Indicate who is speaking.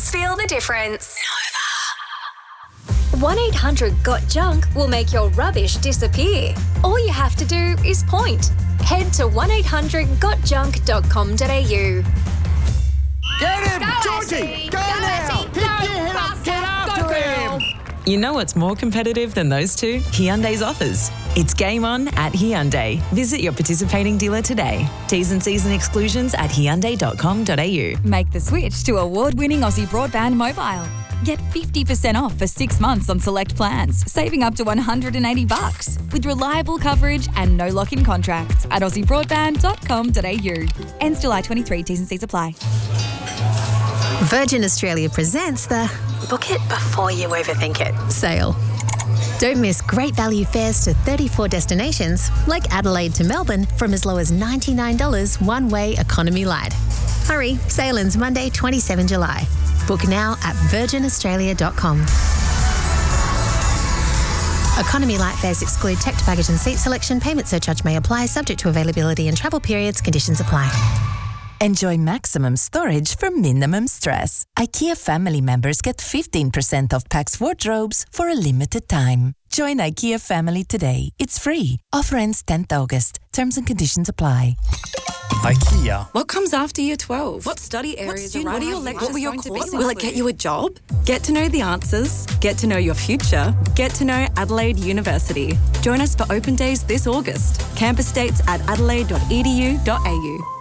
Speaker 1: Let's feel the difference.
Speaker 2: 1-800-GOT-JUNK will make your rubbish disappear. All you have to do is point. Head to 1800gotjunk.com.au.
Speaker 3: Get him! Georgie! Go now! Pick your head up! Get after him!
Speaker 4: You know what's more competitive than those two? Hyundai's offers. It's game on at Hyundai. Visit your participating dealer today. T's and C's and exclusions at hyundai.com.au.
Speaker 5: Make the switch to award-winning Aussie Broadband Mobile. Get 50% off for 6 months on select plans, saving up to $180 with reliable coverage and no lock-in contracts at aussiebroadband.com.au. Ends July 23. T's and C's apply.
Speaker 6: Virgin Australia presents the
Speaker 1: Book it before you overthink it
Speaker 6: sale. Don't miss great value fares to 34 destinations like Adelaide to Melbourne from as low as $99 one-way economy light. Hurry, sale ends Monday, 27 July. Book now at virginaustralia.com. Economy light fares exclude checked baggage and seat selection. Payment surcharge may apply, subject to availability and travel periods. Conditions apply.
Speaker 7: Enjoy maximum storage for minimum stress. IKEA family members get 15% off Pax wardrobes for a limited time. Join IKEA family today. It's free. Offer ends 10th August. Terms and conditions apply.
Speaker 8: IKEA.
Speaker 9: What comes after year 12? What study areas are right? What were your courses? Will it get you a job? Get to know the answers. Get to know your future. Get to know Adelaide University. Join us for open days this August. Campus dates at adelaide.edu.au.